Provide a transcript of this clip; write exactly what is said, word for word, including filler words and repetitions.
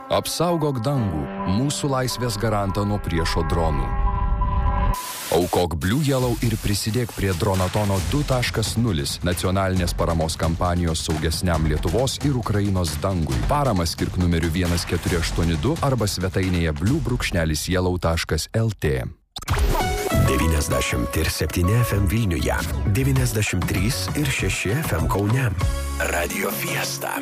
Apsaugok dangų, mūsų laisvės garantą nuo priešo dronų. Aukok Blue Yellow ir prisidėk prie Dronatono du taškas nulis nacionalinės paramos kampanijos saugesniam Lietuvos ir Ukrainos dangui. Paramą skirk numeriu vienas keturi aštuoni du arba svetainėje blue brūkšnelis yellow taškas lt. devyniasdešimt septyni F M Vilniuje, devyniasdešimt trys ir šeši F M Kaune. Radio Fiesta.